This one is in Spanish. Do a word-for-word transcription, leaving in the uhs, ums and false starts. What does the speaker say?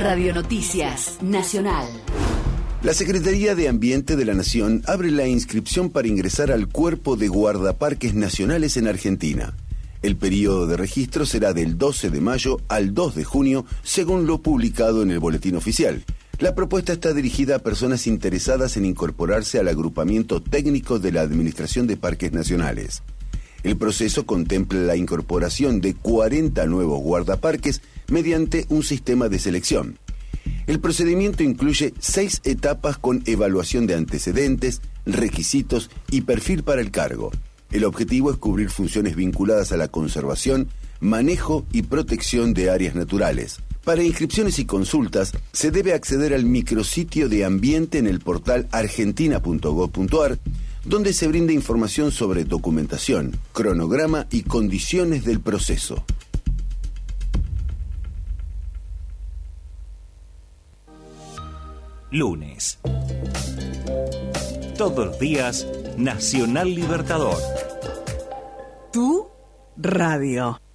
Radio Noticias Nacional. La Secretaría de Ambiente de la Nación abre la inscripción para ingresar al Cuerpo de Guardaparques Nacionales en Argentina. El periodo de registro será del doce de mayo al dos de junio, según lo publicado en el Boletín Oficial. La propuesta está dirigida a personas interesadas en incorporarse al agrupamiento técnico de la Administración de Parques Nacionales. El proceso contempla la incorporación de cuarenta nuevos guardaparques mediante un sistema de selección. El procedimiento incluye seis etapas con evaluación de antecedentes, requisitos y perfil para el cargo. El objetivo es cubrir funciones vinculadas a la conservación, manejo y protección de áreas naturales. Para inscripciones y consultas, se debe acceder al micrositio de ambiente en el portal argentina punto gob punto ar, donde se brinda información sobre documentación, cronograma y condiciones del proceso. Lunes. Todos los días, Nacional Libertador. Tu radio.